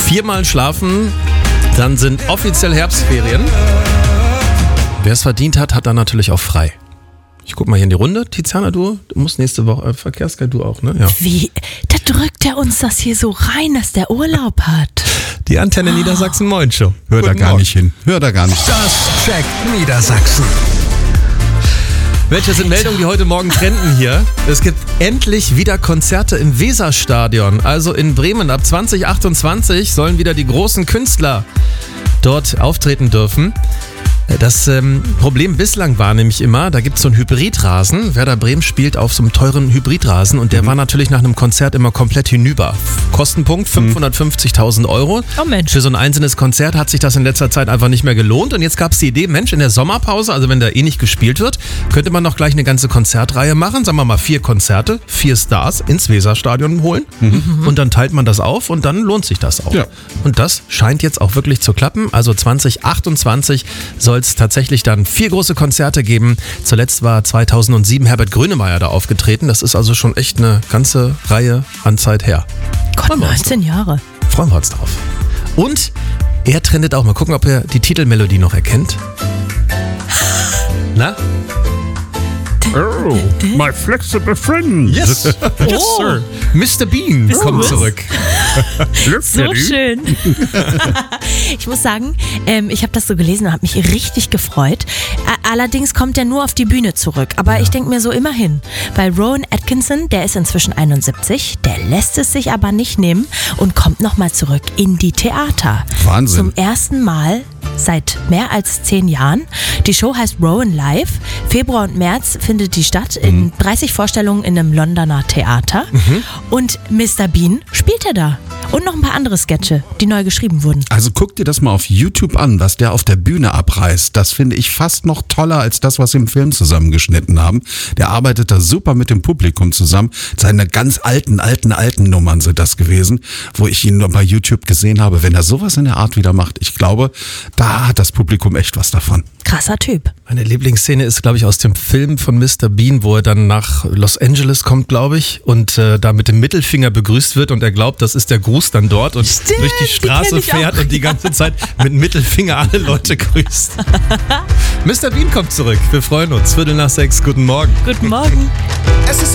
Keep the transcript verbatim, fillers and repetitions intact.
Viermal schlafen, dann sind offiziell Herbstferien. Wer es verdient hat, hat dann natürlich auch frei. Ich guck mal hier in die Runde. Tiziana, du, du musst nächste Woche, äh, Verkehrsguide, du auch, ne? Ja. Wie? Da drückt er uns das hier so rein, dass der Urlaub hat. Die Antenne oh. Niedersachsen Moin Show. Hör da gar Morgen. nicht hin. Hör da gar nicht. Das checkt Niedersachsen. Welche sind Meldungen, die heute Morgen trenden hier? Es gibt endlich wieder Konzerte im Weserstadion. Also in Bremen ab zwanzig achtundzwanzig sollen wieder die großen Künstler dort auftreten dürfen. Das ähm, Problem bislang war nämlich immer, da gibt es so einen Hybridrasen. Werder Bremen spielt auf so einem teuren Hybridrasen und der mhm. war natürlich nach einem Konzert immer komplett hinüber. Kostenpunkt fünfhundertfünfzigtausend Euro. Oh Mensch. Für so ein einzelnes Konzert hat sich das in letzter Zeit einfach nicht mehr gelohnt. Und jetzt gab es die Idee, Mensch, in der Sommerpause, also wenn da eh nicht gespielt wird, könnte man noch gleich eine ganze Konzertreihe machen. Sagen wir mal vier Konzerte, vier Stars ins Weserstadion holen. Mhm. Und dann teilt man das auf und dann lohnt sich das auch. Ja. Und das scheint jetzt auch wirklich zu klappen. Also zwanzig achtundzwanzig soll es tatsächlich dann vier große Konzerte geben. Zuletzt war zweitausendsieben Herbert Grönemeyer da aufgetreten. Das ist also schon echt eine ganze Reihe an Zeit her. Gott, neunzehn Jahre. Freuen wir uns drauf. Und er trendet auch. Mal gucken, ob er die Titelmelodie noch erkennt. Na? Oh, my flexible friend. Yes, yes oh. sir. Mister Bean kommt zurück. So schön. Ich muss sagen, ähm, ich habe das so gelesen und habe mich richtig gefreut. Allerdings kommt er nur auf die Bühne zurück. Aber ja. ich denke mir so immerhin, weil Rowan Atkinson, der ist inzwischen einundsiebzig, der lässt es sich aber nicht nehmen und kommt nochmal zurück in die Theater. Wahnsinn. Zum ersten Mal seit mehr als zehn Jahren. Die Show heißt Rowan Live. Februar und März findet die statt in mhm. dreißig Vorstellungen in einem Londoner Theater. Mhm. Und Mister Bean spielt er da. Und noch ein paar andere Sketche, die neu geschrieben wurden. Also guck dir das mal auf YouTube an, was der auf der Bühne abreißt. Das finde ich fast noch toller als das, was sie im Film zusammengeschnitten haben. Der arbeitet da super mit dem Publikum zusammen. Seine ganz alten, alten, alten Nummern sind das gewesen, wo ich ihn bei YouTube gesehen habe. Wenn er sowas in der Art wieder macht, ich glaube, da hat das Publikum echt was davon. Krasser Typ. Meine Lieblingsszene ist, glaube ich, aus dem Film von Mister Bean, wo er dann nach Los Angeles kommt, glaube ich, und äh, da mit dem Mittelfinger begrüßt wird und er glaubt, das ist der Gruß dann dort und Stimmt, durch die Straße die fährt auch. und die ganze Zeit mit Mittelfinger alle Leute grüßt. Mister Bean kommt zurück. Wir freuen uns. Viertel nach sechs. Guten Morgen. Guten Morgen. Es ist